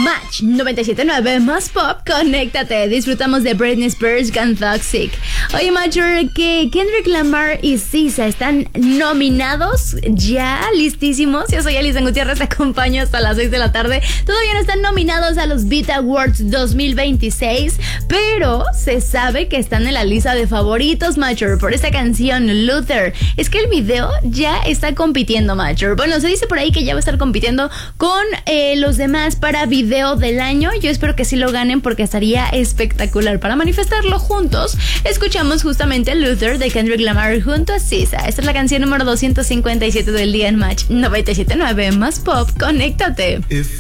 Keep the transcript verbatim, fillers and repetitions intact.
Match noventa y siete punto nueve más pop, conéctate. Disfrutamos de Britney Spears con Toxic. Oye, Major, que Kendrick Lamar y S Z A están nominados ya, listísimos. Yo soy Alison Gutiérrez, te acompaño hasta las seis de la tarde. Todavía no están nominados a los Beat Awards dos mil veintiséis, pero se sabe que están en la lista de favoritos, Major, por esta canción Luther. Es que el video ya está compitiendo, Major. Bueno, se dice por ahí que ya va a estar compitiendo con eh, los demás para video del año. Yo espero que sí lo ganen porque estaría espectacular. Para manifestarlo juntos, escuchamos justamente Luther de Kendrick Lamar junto a S Z A. Esta es la canción número doscientos cincuenta y siete del día en Match noventa y siete punto nueve más pop. Conéctate.